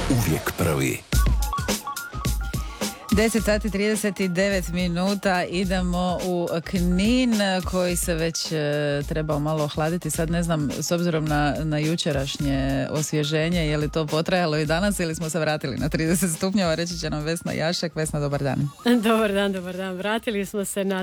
Uvijek prvi. 10 sati 39 minuta, idemo u Knin koji se već trebao malo ohladiti. Sad ne znam, s obzirom na jučerašnje osvježenje, je li to potrajalo i danas ili smo se vratili na 30 stupnjeva, reći će nam Vesna Jašek. Vesna, dobar dan. Dobar dan. Vratili smo se na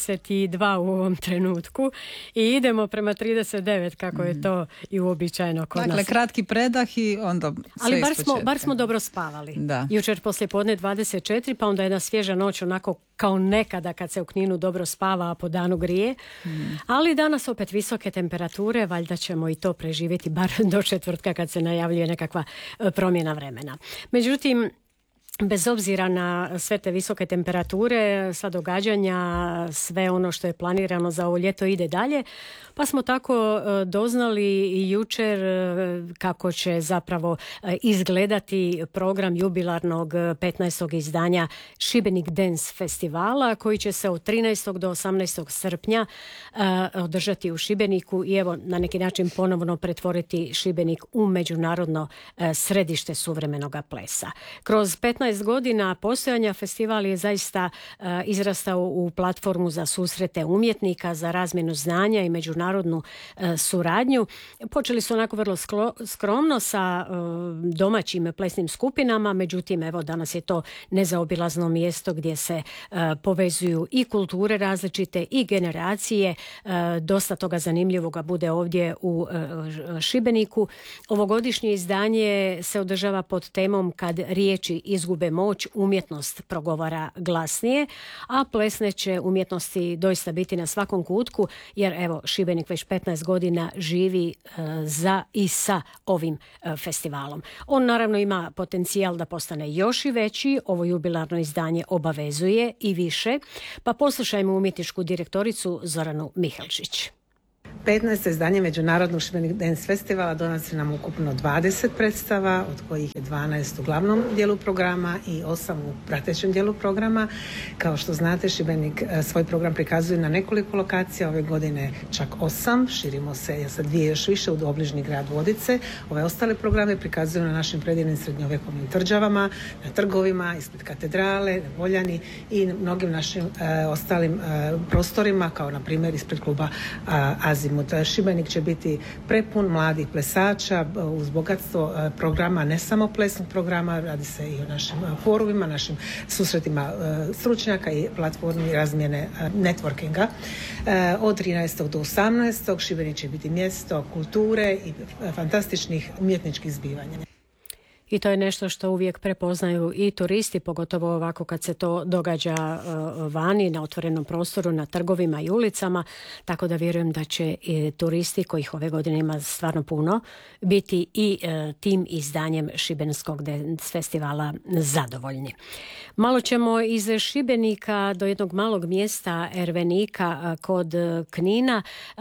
32 u ovom trenutku i idemo prema 39 kako je to i uobičajeno kod nas. Dakle, kratki predah i onda sve ali bar smo dobro spavali. Da. Jučer poslije podne 24, pa onda jedna svježa noć onako kao nekada kad se u Kninu dobro spava, a po danu grije. Ali danas opet visoke temperature, valjda ćemo i to preživjeti bar do četvrtka kad se najavljuje nekakva promjena vremena. Međutim, bez obzira na sve te visoke temperature, sva događanja, sve ono što je planirano za ovo ljeto ide dalje, pa smo tako doznali i jučer kako će zapravo izgledati program jubilarnog 15. izdanja Šibenik Dance festivala koji će se od 13. do 18. srpnja održati u Šibeniku i evo na neki način ponovno pretvoriti Šibenik u međunarodno središte suvremenog plesa. Kroz 15 godina postojanja festival je zaista izrastao u platformu za susrete umjetnika, za razmjenu znanja i međunarodnu suradnju. Počeli su onako vrlo skromno sa domaćim plesnim skupinama, međutim evo danas je to nezaobilazno mjesto gdje se povezuju i kulture različite i generacije. Dosta toga zanimljivoga bude ovdje u Šibeniku. Ovogodišnje izdanje se održava pod temom Kad riječi izgube moć, umjetnost progovara glasnije, a plesne će umjetnosti doista biti na svakom kutku, jer evo Šibenik već 15 godina živi za i sa ovim festivalom. On naravno ima potencijal da postane još i veći, ovo jubilarno izdanje obavezuje i više, pa poslušajmo umjetničku direktoricu Zoranu Mihalčić. 15. izdanje Međunarodnog Šibenik Dance festivala donosi nam ukupno 20 predstava, od kojih je 12 u glavnom dijelu programa i 8 u pratećem dijelu programa. Kao što znate, Šibenik svoj program prikazuje na nekoliko lokacija, ove godine čak 8, širimo se sa 2 još više u obližnji grad Vodice. Ove ostale programe prikazuju na našim predivnim srednjovjekovnim tvrđavama, na trgovima, ispred katedrale, na Voljani i mnogim našim ostalim prostorima, kao na primjer ispred kluba Azimut. Šibenik će biti prepun mladih plesača uz bogatstvo programa, ne samo plesnog programa, radi se i o našim forumima, našim susretima stručnjaka i platformi razmjene networkinga. Od 13. do 18. Šibenik će biti mjesto kulture i fantastičnih umjetničkih zbivanja. I to je nešto što uvijek prepoznaju i turisti, pogotovo ovako kad se to događa vani, na otvorenom prostoru, na trgovima i ulicama, tako da vjerujem da će i turisti, kojih ove godine ima stvarno puno, biti i tim izdanjem Šibenskog Dance festivala zadovoljni. Malo ćemo iz Šibenika do jednog malog mjesta Ervenika kod Knina,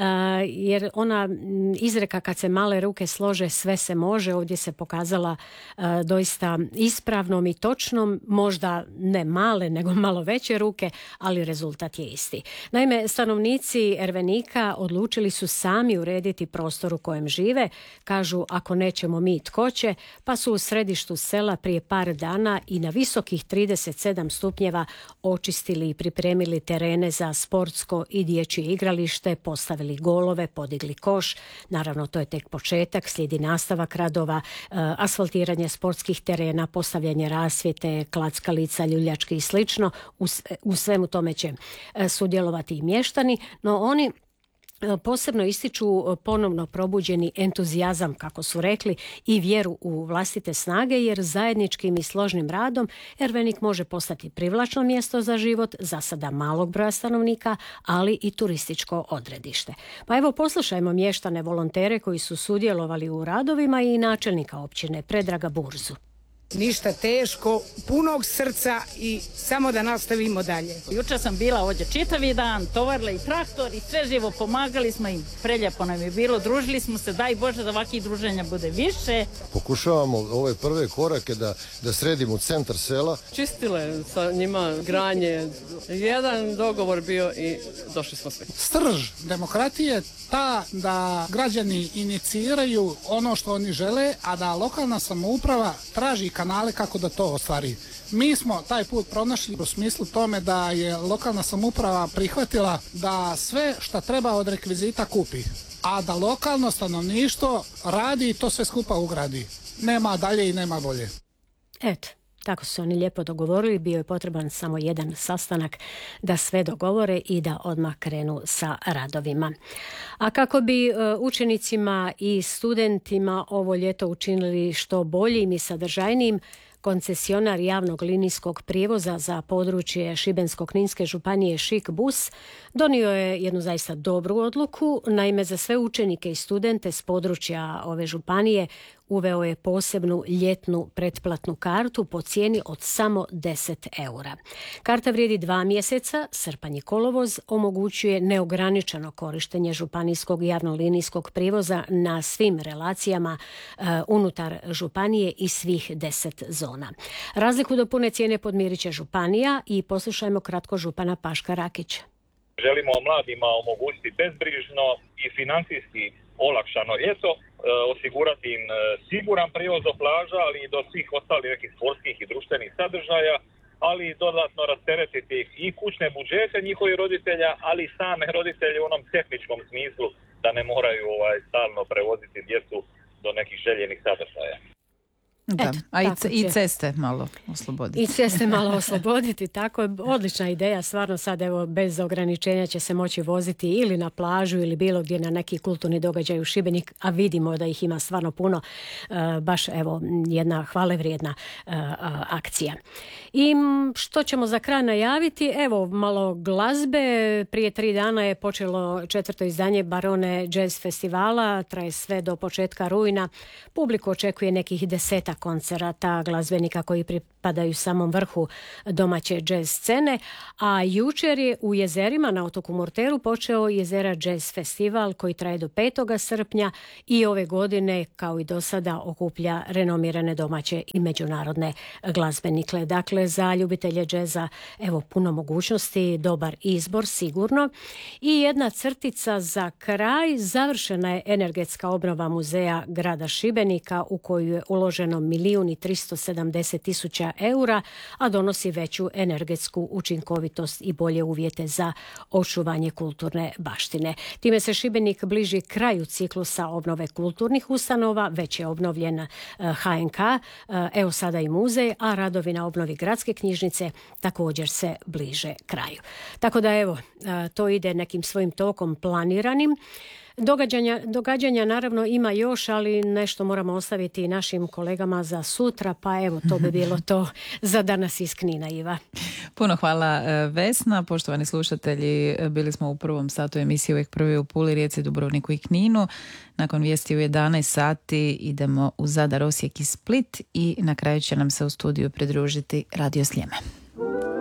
jer ona izreka kad se male ruke slože sve se može, ovdje se pokazala doista ispravnom i točnom, možda ne male nego malo veće ruke, ali rezultat je isti. Naime, stanovnici Ervenika odlučili su sami urediti prostor u kojem žive, kažu ako nećemo mi tko će, pa su u središtu sela prije par dana i na visokih 37 stupnjeva očistili i pripremili terene za sportsko i dječje igralište, postavili golove, podigli koš. Naravno, to je tek početak, slijedi nastavak radova, asfaltiranje sportskih terena, postavljanje rasvjete, klackalica, ljuljački i slično. U svemu tome će sudjelovati i mještani, no oni posebno ističu ponovno probuđeni entuzijazam, kako su rekli, i vjeru u vlastite snage, jer zajedničkim i složnim radom Ervenik može postati privlačno mjesto za život, za sada malog broja stanovnika, ali i turističko odredište. Pa evo poslušajmo mještane volontere koji su sudjelovali u radovima i načelnika općine Predraga Burzu. Ništa teško, punog srca i samo da nastavimo dalje. Jučer sam bila ovdje čitavi dan, tovarila i traktor i sve živo, pomagali smo im. Preljepo nam je bilo, družili smo se, daj Bože da ovakvih druženja bude više. Pokušavamo ove prve korake da sredimo centar sela. Čistile sa njima granje, jedan dogovor bio i došli smo svi. Srž demokratije ta da građani iniciraju ono što oni žele, a da lokalna samouprava traži kanale kako da to ostvari. Mi smo taj put pronašli u smislu tome da je lokalna samouprava prihvatila da sve što treba od rekvizita kupi, a da lokalno stanovništvo radi i to sve skupa ugradi. Nema dalje i nema bolje. Eto. Tako su oni lijepo dogovorili, bio je potreban samo jedan sastanak da sve dogovore i da odmah krenu sa radovima. A kako bi učenicima i studentima ovo ljeto učinili što boljim i sadržajnijim, koncesionar javnog linijskog prijevoza za područje Šibensko-kninske županije Šik Bus donio je jednu zaista dobru odluku. Naime, za sve učenike i studente s područja ove županije uveo je posebnu ljetnu pretplatnu kartu po cijeni od samo 10 eura. Karta vrijedi 2 mjeseca, srpanj i kolovoz, omogućuje neograničeno korištenje županijskog javnolinijskog prijevoza na svim relacijama unutar županije i svih 10 zona. Razliku do pune cijene podmirit će županija i poslušajmo kratko župana Paška Rakića. Želimo mladima omogućiti bezbrižno i financijski olakšano ljeto, osigurati im siguran prijevoz do plaža, ali i do svih ostalih nekih sportskih i društvenih sadržaja, ali i dodatno rasteretiti i kućne budžete njihovih roditelja, ali i same roditelje u onom tehničkom smislu da ne moraju stalno prevoziti djecu do nekih željenih sadržaja. Da. Eto, a i ceste malo osloboditi. I ceste malo osloboditi, tako je odlična ideja, stvarno sad evo bez ograničenja će se moći voziti ili na plažu ili bilo gdje na neki kulturni događaj u Šibenik, a vidimo da ih ima stvarno puno, baš evo jedna hvalevrijedna akcija. I što ćemo za kraj najaviti? Evo malo glazbe, prije 3 dana je počelo 4. izdanje Barone Jazz festivala, traje sve do početka rujna, publiku očekuje nekih 10 koncerata glazbenika koji pripadaju samom vrhu domaće jazz scene, a jučer je u Jezerima na otoku Murteru počeo Jezera Jazz festival koji traje do 5. srpnja i ove godine kao i do sada okuplja renomirane domaće i međunarodne glazbenike. Dakle, za ljubitelje džeza evo puno mogućnosti, dobar izbor sigurno. I jedna crtica za kraj, završena je energetska obnova muzeja grada Šibenika u koju je uloženo 1.370.000 eura, a donosi veću energetsku učinkovitost i bolje uvjete za očuvanje kulturne baštine. Time se Šibenik bliži kraju ciklusa obnove kulturnih ustanova, već je obnovljen HNK, evo sada i muzej, a radovi na obnovi gradske knjižnice također se bliže kraju. Tako da evo, to ide nekim svojim tokom planiranim. Događanja naravno ima još, ali nešto moramo ostaviti našim kolegama za sutra, pa evo to bi bilo to za danas iz Knina, Iva. Puno hvala Vesna, poštovani slušatelji, bili smo u prvom satu emisije Uvijek prvi u Puli, Rijeci, Dubrovniku i Kninu. Nakon vijesti u 11 sati idemo u Zadar, Osijek i Split i na kraju će nam se u studiju pridružiti Radio Sljeme.